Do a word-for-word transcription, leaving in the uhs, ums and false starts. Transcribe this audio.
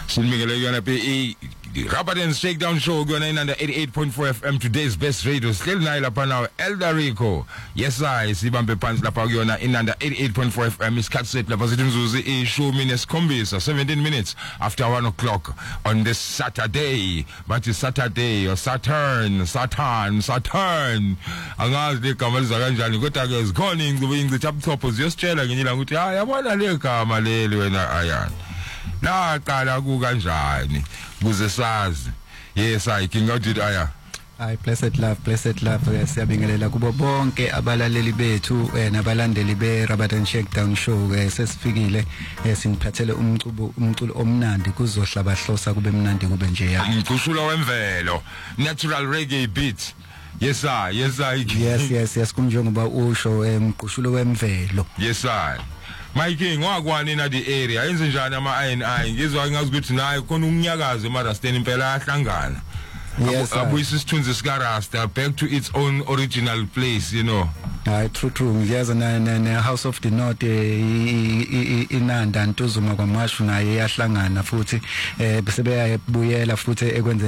Sinimekele yona pe Rubber Dance Shakedown Show going in under eighty-eight point four F M, today's best radio. Still nayo lapha nawe Eldarico. Yes I sibambe phansi lapha kuyona in under eighty-eight point four F M. Isikhathi sethu lapha sithi mzuzu ishumi nesikhombisa, seventeen minutes after one o'clock on this Saturday. But it's Saturday or Saturn, Saturn, Saturn. Angazi igama liza kanjani kodwa ke zikhona ingcibo ingcithi abuthopho ziyositshela ngenyila ukuthi hayi yabona le gama leli wena ayana. Na qala ku kanjani kuze sazi. Yes I king out it aya. Ay blessed love, blessed love. Siyabingelela kubo bonke abalaleli bethu nabalandeli be Rubber Dance Shakedown Show. Sesifikile siniphathele umculo umculo omnandi kuzohlaba hlosa kube mnandi kube nje ya. Umculo wemvelo, natural reggae beat. Yes I, yes I. Yes yes yes kunjengoba usho umqushulo wemvelo. Yes I. My king wakwani na the area yenze njani ama I and I ngizwa ngazi ukuthi naye khona umnyakazo eMarasteni impela ahlangana. Yes abuyisa isithunzi sika Rasta back to its own original place, you know. Hayi true true ngiyaza na na House of the North inanda ntuzuma kwamashu naye yahlangana futhi eh bese beyabuyela futhi ekwenze